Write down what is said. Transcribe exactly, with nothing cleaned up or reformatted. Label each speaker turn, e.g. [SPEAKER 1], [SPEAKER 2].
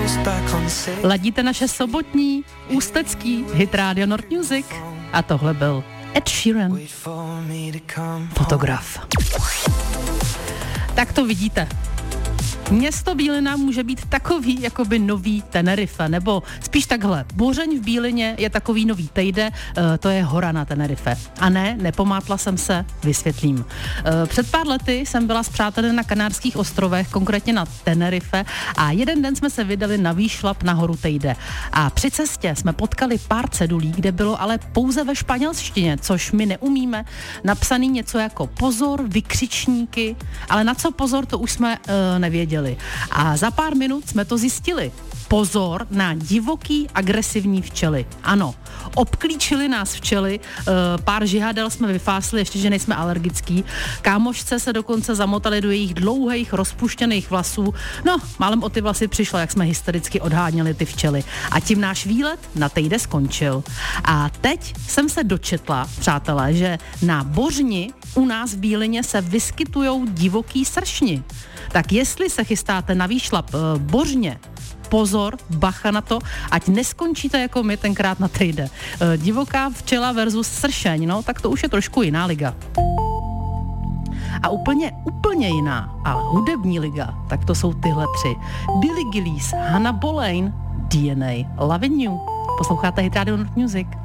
[SPEAKER 1] Ladíte naše sobotní, ústecký hit Radio Nord Music a tohle byl Ed Sheeran, Fotograf. Tak to vidíte. Město Bílina může být takový jakoby nový Tenerife, nebo spíš takhle. Bouřeň v Bílině je takový nový Tejde, to je hora na Tenerife. A ne, nepomátla jsem se, vysvětlím. Před pár lety jsem byla s přáteli na Kanárských ostrovech, konkrétně na Tenerife, a jeden den jsme se vydali na výšlap na horu Tejde. A při cestě jsme potkali pár cedulí, kde bylo ale pouze ve španělštině, což my neumíme, napsaný něco jako pozor, vykřičníky, ale na co pozor, to už jsme uh, nevěděli. A za pár minut jsme to zjistili. Pozor na divoký, agresivní včely. Ano, obklíčili nás včely, pár žihadel jsme vyfásli, ještě že nejsme alergický. Kámošce se dokonce zamotali do jejich dlouhých, rozpuštěných vlasů. No, málem o ty vlasy přišlo, jak jsme hystericky odháněli ty včely. A tím náš výlet na Tejde skončil. A teď jsem se dočetla, přátelé, že na Bořni u nás v Bílině se vyskytujou divoký sršni. Tak jestli se chystáte na výšlap e, Bořně, pozor, bacha na to, ať neskončíte jako my tenkrát na Tejde. E, divoká včela versus sršeň, no, tak to už je trošku jiná liga. A úplně, úplně jiná a hudební liga, tak to jsou tyhle tři. Billy Gillies, Hannah Boleyn, D N A, Lovin' You. Posloucháte Hit Radio Nord Music.